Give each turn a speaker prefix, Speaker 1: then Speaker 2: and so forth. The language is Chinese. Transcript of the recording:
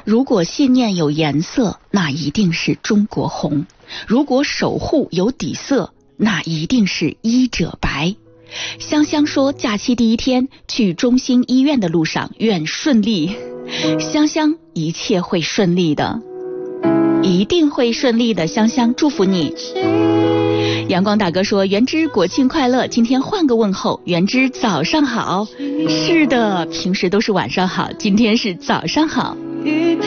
Speaker 1: 如果信念有颜色，那一定是中国红；如果守护有底色，那一定是医者白。香香说，假期第一天去中心医院的路上，愿顺利。香香，一切会顺利的，一定会顺利的，香香，祝福你。阳光大哥说，元之国庆快乐，今天换个问候，元之早上好。是的，平时都是晚上好，今天是早上好。